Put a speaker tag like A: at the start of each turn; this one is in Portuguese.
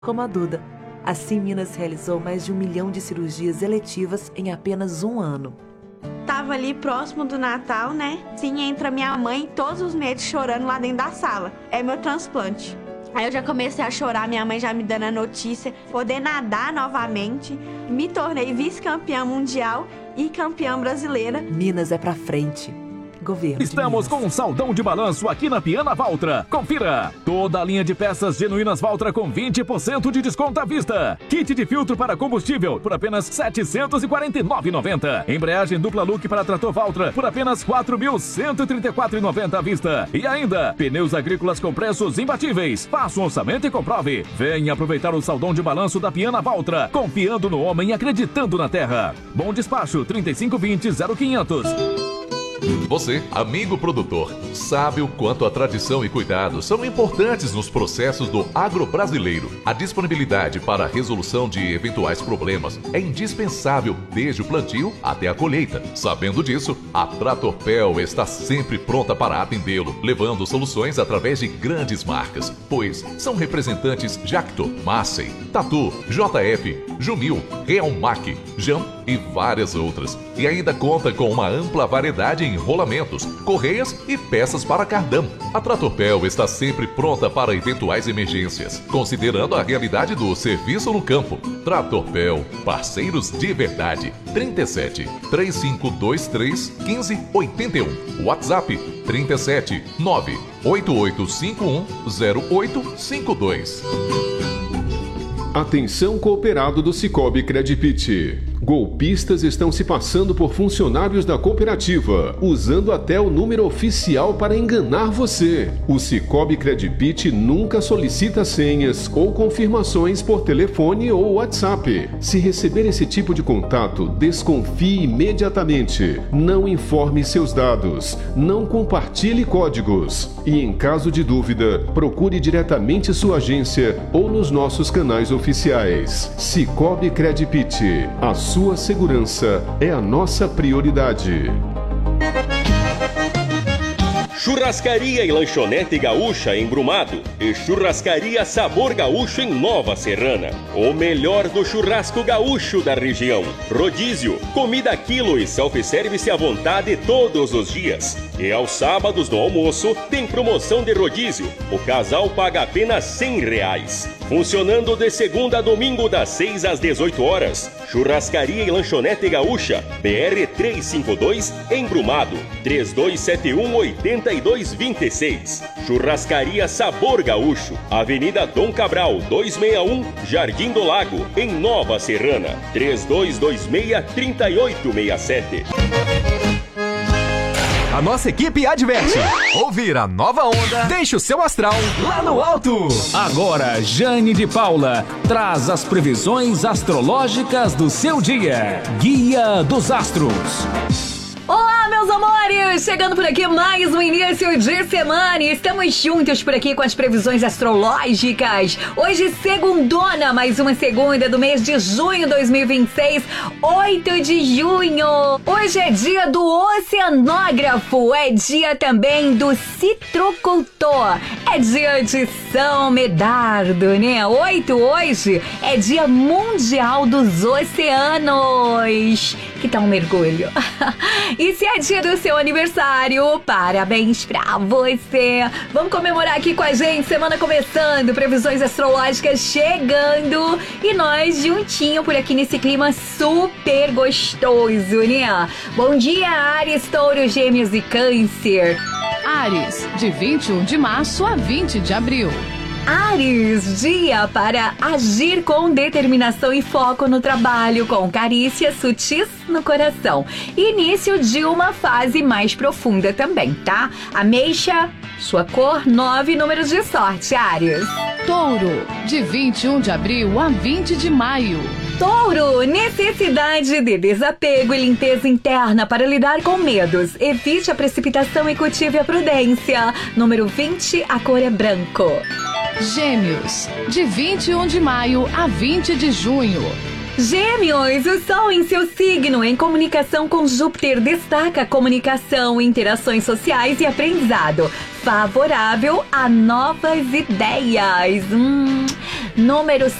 A: como a Duda. Assim, Minas realizou mais de 1 milhão de cirurgias eletivas em apenas um ano.
B: Tava ali próximo do Natal, né? Sim, entra minha mãe todos os meses chorando lá dentro da sala. É meu transplante. Aí eu já comecei a chorar, minha mãe já me dando a notícia, poder nadar novamente. Me tornei vice-campeã mundial e campeã brasileira.
A: Minas é pra frente. Governo.
C: Estamos com um saldão de balanço aqui na Piana Valtra. Confira! Toda a linha de peças genuínas Valtra com 20% de desconto à vista. Kit de filtro para combustível por apenas R$ 749,90. Embreagem dupla look para trator Valtra por apenas R$ 4.134,90 à vista. E ainda, pneus agrícolas com preços imbatíveis. Faça um orçamento e comprove. Venha aproveitar o saldão de balanço da Piana Valtra. Confiando no homem e acreditando na terra. Bom despacho 3520-0500.
D: Você, amigo produtor, sabe o quanto a tradição e cuidado são importantes nos processos do agro brasileiro. A disponibilidade para a resolução de eventuais problemas é indispensável desde o plantio até a colheita. Sabendo disso, a Tratorpel está sempre pronta para atendê-lo, levando soluções através de grandes marcas, pois são representantes Jacto, Massey, Tatu, JF, Jumil, Realmac, Jam e várias outras. E ainda conta com uma ampla variedade em rolamentos, correias e peças para cardão. A Tratorpel está sempre pronta para eventuais emergências, considerando a realidade do serviço no campo. Tratorpel, parceiros de verdade. 37 3523 1581. WhatsApp 37 98851 0852.
E: Atenção cooperado do Sicoob Credipit. Golpistas estão se passando por funcionários da cooperativa, usando até o número oficial para enganar você. O Sicoob Credipit nunca solicita senhas ou confirmações por telefone ou WhatsApp. Se receber esse tipo de contato, desconfie imediatamente. Não informe seus dados. Não compartilhe códigos. E em caso de dúvida, procure diretamente sua agência ou nos nossos canais oficiais. Sicoob Credipit. A sua segurança é a nossa prioridade.
F: Churrascaria e Lanchonete Gaúcha em Brumado e Churrascaria Sabor Gaúcho em Nova Serrana. O melhor do churrasco gaúcho da região. Rodízio, comida a quilo e self-service à vontade todos os dias. E aos sábados no almoço tem promoção de rodízio. O casal paga apenas R$100. Funcionando de segunda a domingo das 6 às 18 horas. Churrascaria e Lanchonete Gaúcha, BR 352 em Brumado, 3271-8226. Churrascaria Sabor Gaúcho, Avenida Dom Cabral 261, Jardim do Lago, em Nova Serrana, 3226-3867.
G: A nossa equipe adverte. Ouvir a nova onda deixa o seu astral lá no alto.
C: Agora, Jane de Paula traz as previsões astrológicas do seu dia. Guia dos Astros.
H: Olá, meus amores! Chegando por aqui mais um início de semana e estamos juntos por aqui com as previsões astrológicas. Hoje, segundona, mais uma segunda do mês de junho de 2026, 8 de junho. Hoje é dia do oceanógrafo, é dia também do citrocultor, é dia de São Medardo, né? 8 hoje é dia mundial dos oceanos. Que tal um mergulho? E se é dia do seu aniversário, parabéns pra você! Vamos comemorar aqui com a gente, semana começando, previsões astrológicas chegando e nós juntinho por aqui nesse clima super gostoso, né? Bom dia, Áries, Touro, Gêmeos e Câncer.
I: Áries, de 21 de março a 20 de abril.
H: Áries, dia para agir com determinação e foco no trabalho, com carícias sutis no coração. Início de uma fase mais profunda também, tá? Ameixa, sua cor, 9 números de sorte, Áries.
I: Touro, de 21 de abril a 20 de maio.
H: Touro, necessidade de desapego e limpeza interna para lidar com medos. Evite a precipitação e cultive a prudência. Número 20, a cor é branco.
I: Gêmeos, de 21 de maio a 20 de junho.
H: Gêmeos, o Sol em seu signo em comunicação com Júpiter destaca comunicação, interações sociais e aprendizado. Favorável a novas ideias. número